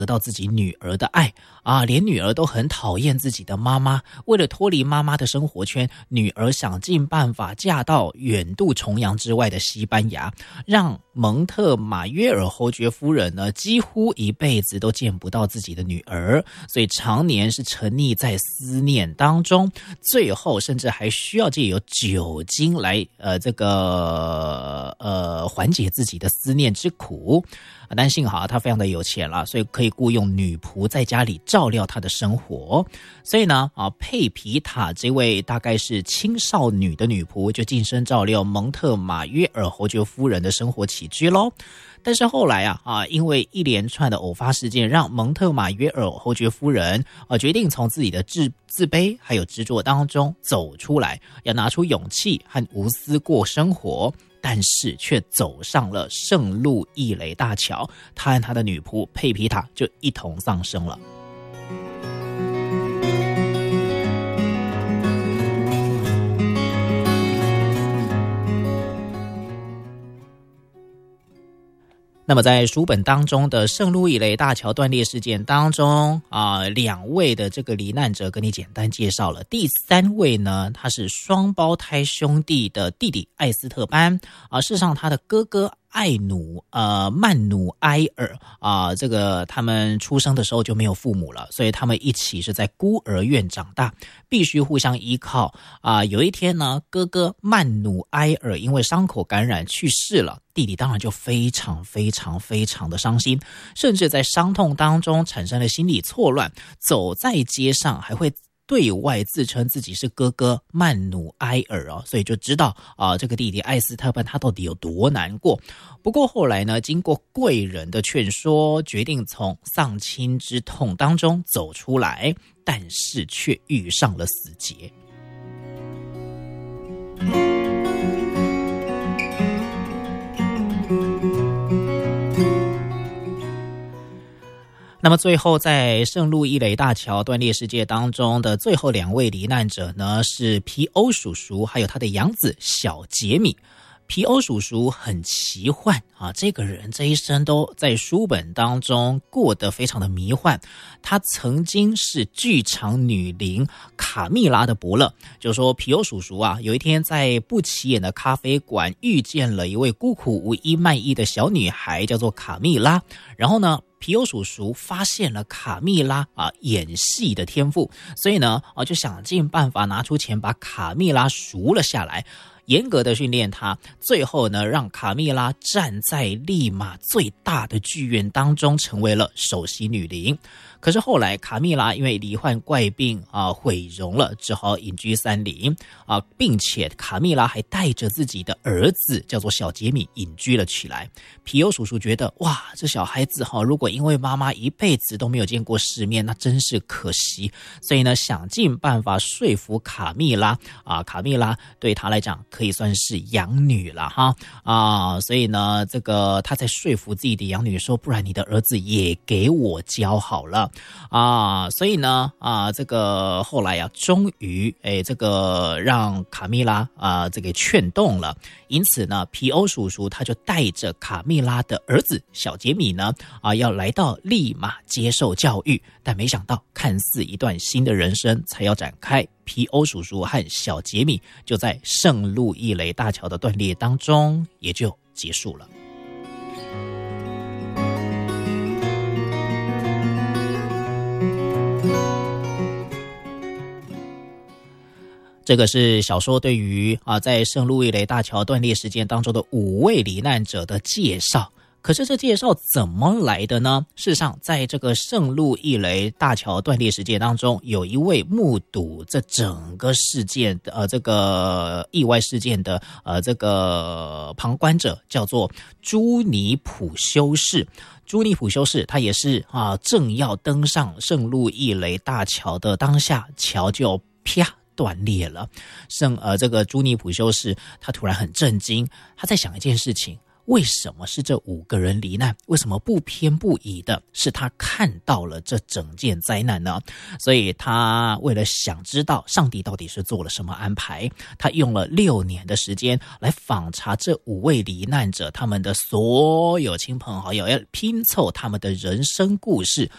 得到自己女儿的爱啊，连女儿都很讨厌自己的妈妈。为了脱离妈妈的生活圈，女儿想尽办法嫁到远渡重洋之外的西班牙，让蒙特马约尔侯爵夫人呢几乎一辈子都见不到自己的女儿，所以常年是沉溺在思念当中，最后甚至还需要借由酒精来缓解自己的思念之苦。但幸好他非常的有钱了，所以可以雇佣女仆在家里照料他的生活。所以呢，佩皮塔这位大概是青少女的女仆就晋升照料蒙特马约尔侯爵夫人的生活起居咯。但是后来因为一连串的偶发事件，让蒙特马约尔侯爵夫人决定从自己的自卑还有执着当中走出来，要拿出勇气和无私过生活。但是却走上了圣路易雷大桥，他和他的女仆佩皮塔就一同丧生了。那么在书本当中的圣路易雷大桥断裂事件当中两位的这个罹难者跟你简单介绍了。第三位呢，他是双胞胎兄弟的弟弟艾斯特班事实上他的哥哥曼努埃尔这个他们出生的时候就没有父母了，所以他们一起是在孤儿院长大，必须互相依靠有一天呢，哥哥曼努埃尔因为伤口感染去世了，弟弟当然就非常非常非常的伤心，甚至在伤痛当中产生了心理错乱，走在街上还会对外自称自己是哥哥曼努埃尔所以就知道这个弟弟艾斯特班他到底有多难过。不过后来呢，经过贵人的劝说，决定从丧亲之痛当中走出来，但是却遇上了死劫。那么最后在圣路易雷大桥断裂事件当中的最后两位罹难者呢，是皮欧叔叔还有他的养子小杰米。皮欧叔叔很奇幻这个人这一生都在书本当中过得非常的迷幻。他曾经是剧场女伶卡蜜拉的伯乐，就说皮欧叔叔有一天在不起眼的咖啡馆遇见了一位孤苦无依卖艺的小女孩，叫做卡蜜拉。然后呢，皮欧叔叔发现了卡蜜拉演戏的天赋，所以呢就想尽办法拿出钱把卡蜜拉赎了下来，严格的训练他，最后呢让卡蜜拉站在利马最大的剧院当中，成为了首席女伶。可是后来卡蜜拉因为罹患怪病毁容了，只好隐居山林并且卡蜜拉还带着自己的儿子叫做小杰米隐居了起来。皮欧叔叔觉得哇，这小孩子如果因为妈妈一辈子都没有见过世面，那真是可惜。所以呢，想尽办法说服卡蜜拉卡蜜拉对他来讲可以算是养女了所以呢，这个他在说服自己的养女说，不然你的儿子也给我教好了所以呢这个后来终于这个让卡蜜拉这个劝动了。因此呢，皮欧叔叔他就带着卡蜜拉的儿子小杰米呢要来到利马接受教育。但没想到看似一段新的人生才要展开，皮欧叔叔和小杰米就在圣路易雷大桥的断裂当中也就结束了。这个是小说对于在圣路易雷大桥断裂事件当中的5位罹难者的介绍。可是这介绍怎么来的呢？事实上，在这个圣路易雷大桥断裂事件当中，有一位目睹这整个事件这个意外事件的这个旁观者，叫做朱尼普修士。朱尼普修士他也是正要登上圣路易雷大桥的当下，桥就啪断裂了。这个朱尼普修士他突然很震惊，他在想一件事情，为什么是这5个人罹难？为什么不偏不倚的是他看到了这整件灾难呢？所以他为了想知道上帝到底是做了什么安排，他用了6年的时间来访查这5位罹难者他们的所有亲朋好友，要拼凑他们的人生故事，